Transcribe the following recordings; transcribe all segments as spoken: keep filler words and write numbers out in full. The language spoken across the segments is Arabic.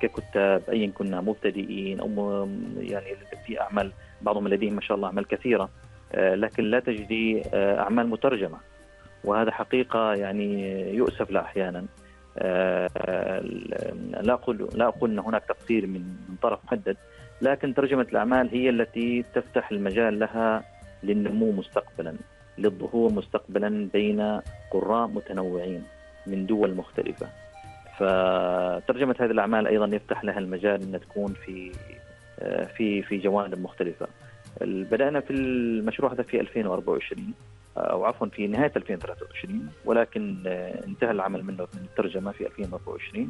ككتاب، أيا كنا مبتدئين أو يعني في أعمال، بعضهم لديهم ما شاء الله أعمال كثيرة، لكن لا تجدي أعمال مترجمة، وهذا حقيقة يعني يؤسف لا أحيانا. لا أقول لا أقول أن هناك تقصير من من طرف محدد، لكن ترجمة الأعمال هي التي تفتح المجال لها للنمو مستقبلا، للظهور مستقبلا بين قراء متنوعين من دول مختلفة. فترجمة هذه الأعمال أيضا يفتح لها المجال أن تكون في في في جوانب مختلفة. بدأنا في المشروع هذا في ألفين وأربعة وعشرين أو عفوا في نهاية ألفين وثلاثة وعشرين، ولكن انتهى العمل منه من الترجمة في ألفين وأربعة وعشرين،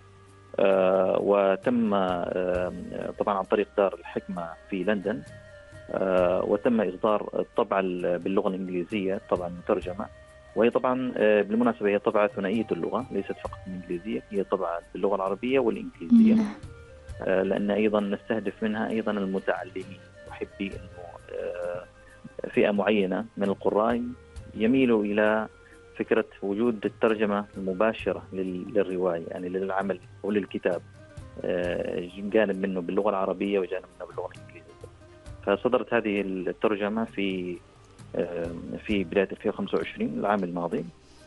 وتم طبعا عن طريق دار الحكمة في لندن، وتم إصدار الطبعة باللغة الإنجليزية، طبعا مترجمة، وهي طبعا بالمناسبة هي طبعة ثنائية اللغة، ليست فقط الإنجليزية، هي طبعة باللغة العربية والإنجليزية، لأن أيضا نستهدف منها أيضا المتعلمين، محبي إنه فئة معينة من القراء يميلوا إلى فكرة وجود الترجمة المباشرة للرواية، يعني للعمل أو للكتاب، جانب منه باللغة العربية وجانب منه باللغة الإنجليزية. فصدرت هذه الترجمة في في بداية ألفين وخمسة وعشرين العام الماضي،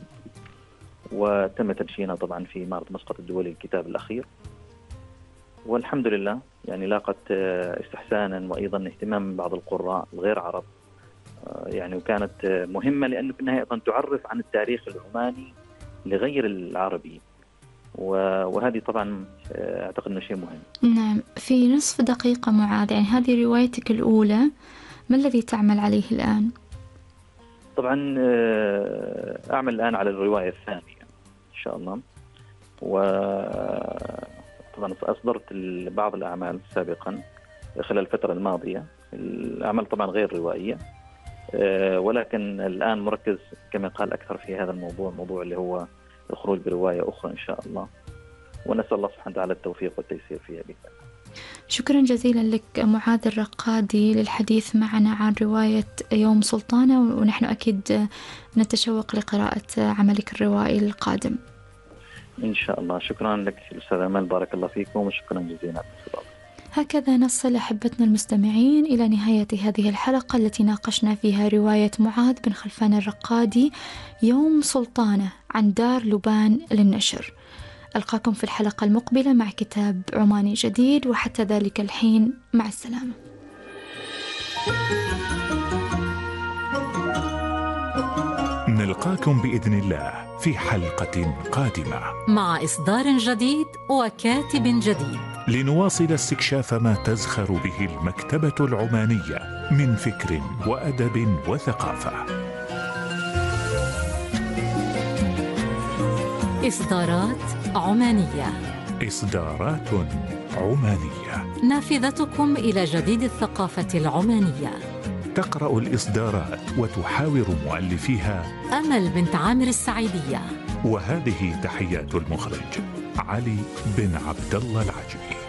وتم تدشينها طبعا في معرض مسقط الدولي للكتاب الأخير، والحمد لله يعني لاقت استحسانا وأيضا اهتمام من بعض القراء الغير عرب، يعني وكانت مهمة لأنه في النهاية أيضا تعرف عن التاريخ العماني لغير العربي، وهذه طبعا أعتقد أنه شيء مهم. نعم. في نصف دقيقة معاذ، يعني هذه روايتك الأولى، ما الذي تعمل عليه الآن؟ طبعا أعمل الآن على الرواية الثانية إن شاء الله، وطبعا أصدرت بعض الأعمال سابقا خلال الفترة الماضية، الأعمال طبعا غير روائية، ولكن الآن مركز كما قال أكثر في هذا الموضوع، الموضوع اللي هو الخروج برواية أخرى إن شاء الله، ونسأل الله سبحانه وتعالى التوفيق والتيسير فيها بإذن الله. شكرا جزيلا لك معاذ الرقادي للحديث معنا عن رواية يوم سلطانة، ونحن أكيد نتشوق لقراءة عملك الروائي القادم إن شاء الله. شكرا لك أستاذ أمل، بارك الله فيكم، وشكرا جزيلا. هكذا نصل أحبتنا المستمعين إلى نهاية هذه الحلقة التي ناقشنا فيها رواية معاذ بن خلفان الرقادي يوم سلطانة عن دار لبان للنشر. ألقاكم في الحلقة المقبلة مع كتاب عماني جديد، وحتى ذلك الحين مع السلامة. نلقاكم بإذن الله في حلقة قادمة مع إصدار جديد وكاتب جديد، لنواصل استكشاف ما تزخر به المكتبة العمانية من فكر وأدب وثقافة. إصدارات عمانية. إصدارات عمانية، نافذتكم إلى جديد الثقافة العمانية. تقرأ الإصدارات وتحاور مؤلفيها أمل بنت عامر السعيدية. وهذه تحيات المخرج علي بن عبد الله العجمي.